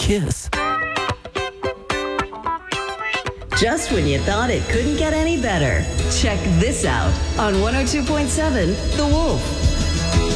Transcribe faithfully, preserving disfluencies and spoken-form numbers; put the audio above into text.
kiss. Just when you thought it couldn't get any better. Check this out on one oh two point seven The Wolf.